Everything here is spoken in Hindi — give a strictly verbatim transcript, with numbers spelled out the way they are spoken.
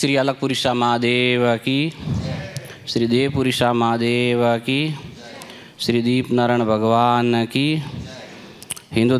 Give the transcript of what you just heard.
श्री अलकपुरीशा महादेव की, श्री देवपुरीशा महादेव की, श्री दीप नारायण भगवान की।